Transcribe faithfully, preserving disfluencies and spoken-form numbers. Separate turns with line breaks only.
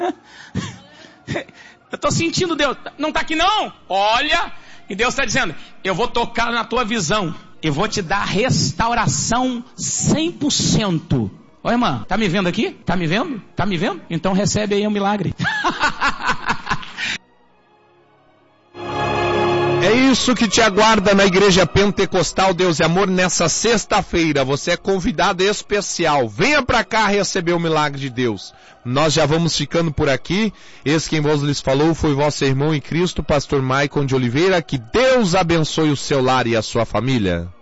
Eu estou sentindo Deus. Não está aqui não? Olha, e Deus está dizendo, eu vou tocar na tua visão. Eu vou te dar restauração cem por cento. Ô irmã, tá me vendo aqui? Tá me vendo? Tá me vendo? Então recebe aí um milagre.
É isso que te aguarda na Igreja Pentecostal Deus e Amor nessa sexta-feira. Você é convidado especial. Venha pra cá receber o milagre de Deus. Nós já vamos ficando por aqui. Esse quem vos lhes falou foi vosso irmão em Cristo, pastor Maicon de Oliveira. Que Deus abençoe o seu lar e a sua família.